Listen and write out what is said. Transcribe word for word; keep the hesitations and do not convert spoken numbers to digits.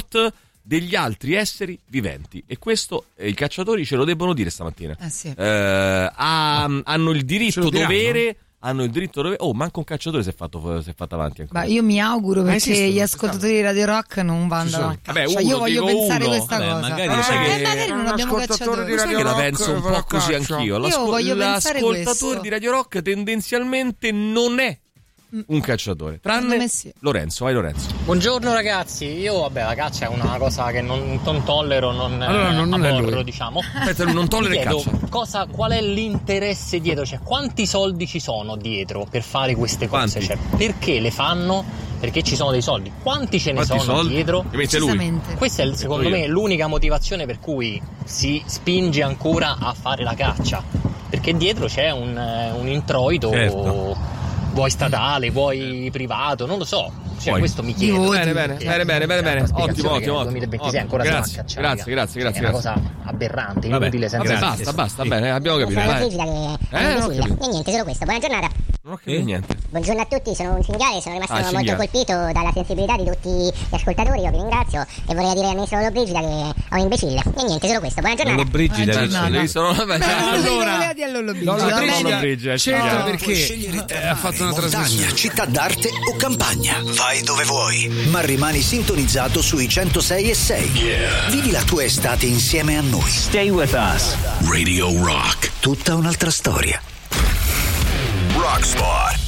sport degli altri esseri viventi, e questo eh, i cacciatori ce lo debbono dire stamattina. Eh sì. eh, ha, hanno il diritto diranno? dovere hanno il diritto dovere oh, manco un cacciatore si è fatto, si è fatto avanti ancora. Ma io mi auguro, perché esistono, gli ascoltatori di Radio Rock non vanno a Vabbè, caccia. uno, Io voglio dico pensare uno. questa Vabbè, cosa. magari Eh, sai che- eh, magari non un abbiamo ascoltatore cacciatori. di Sai Radio che la Rock penso un va a po' così caccia. anch'io. Io L'ascol- voglio pensare l'ascoltatore questo. di Radio Rock tendenzialmente non è un cacciatore, Secondo tranne me sì. Lorenzo. Vai Lorenzo. Buongiorno ragazzi, io vabbè la caccia è una cosa che non, non tollero, non, Allora, non- non è aborro, lui. diciamo. Aspetta, lui non tollera Mi il chiedo, caccia. cosa, qual è l'interesse dietro? Cioè, quanti soldi ci sono dietro per fare queste cose? Quanti? Cioè, perché le fanno? Perché ci sono dei soldi. Quanti ce ne Quanti sono soldi? dietro? Li mette lui. Precisamente. Questa è secondo io. me l'unica motivazione per cui si spinge ancora a fare la caccia, perché dietro c'è un, eh, un introito, Certo. vuoi statale, vuoi privato, non lo so. Cioè, Poi. questo mi chiedo. Bene, bene, bene, bene, bene, bene. Ottimo, ottimo, Nel ottimo. duemilaventisei ancora Grazie, si va a cacciare. grazie, grazie, grazie, È una grazie. cosa aberrante, Vabbè, inutile, senza vabbè, senso. basta, basta, bene, abbiamo capito. Sono Vai. Brigida che Eh, è non ho in Sicilia. capito. E niente, solo questo. Buona giornata. Non ho capito niente. Buongiorno a tutti, sono un cinghiale, sono rimasto Ah, molto cinghiale. colpito dalla sensibilità di tutti gli ascoltatori, io vi ringrazio e vorrei dire al ministro Lollobrigida che è un imbecille. E niente, solo questo. Buona giornata. Brigida, Buona dice. giornata. Lì sono- vabbè, Beh, allora- allora, voleva dire Lollobrigida. Lolla Va bene. Brigida, Lollobrigida, certo, chiaro. perché Puoi scegliere tra eh, ha mare, fatto una montagna, trasmissione. città d'arte o campagna. Vai dove vuoi, ma rimani sintonizzato sui centosei e sei. Vivi la tua estate insieme a noi. Stay with us. Radio Rock. Tutta un'altra storia. Rock Spot.